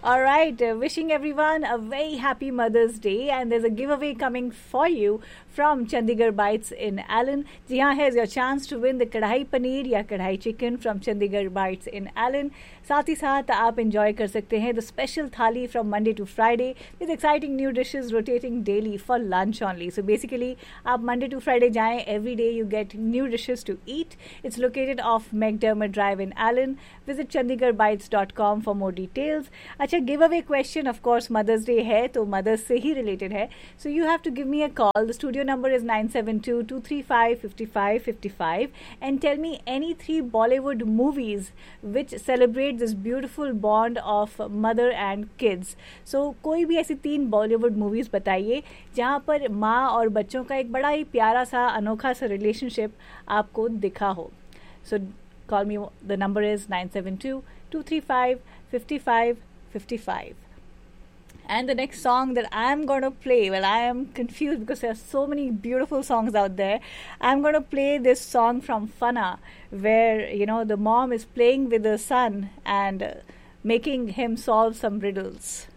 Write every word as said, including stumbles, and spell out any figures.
All right, uh, wishing everyone a very happy Mother's Day, and there's a giveaway coming for you from Chandigarh Bites in Allen. जी हाँ, here's your chance to win the कढ़ाई पनीर या कढ़ाई chicken from Chandigarh Bites in Allen. साथ ही साथ आप enjoy कर सकते हैं the special thali from Monday to Friday with exciting new dishes rotating daily for lunch only. So basically, आप Monday to Friday जाएं, every day you get new dishes to eat. It's located off McDermott Drive in Allen. Visit chandigarh bites dot com for more details. अच्छा, giveaway question, of course, Mother's Day है, तो Mothers से ही related है. So you have to give me a call. The studio number is nine seven two, two three five, five five five five and tell me any three Bollywood movies which celebrate this beautiful bond of mother and kids. So कोई भी ऐसी तीन Bollywood movies बताइए जहाँ पर माँ और बच्चों का एक बड़ा ही प्यारा सा अनोखा सा relationship आपको दिखा हो. So call me. The number is nine seven two, two three five, five five five five. And the next song that I'm going to play, well, I am confused because there are so many beautiful songs out there. I'm going to play this song from Fana, where, you know, the mom is playing with the son and uh, making him solve some riddles.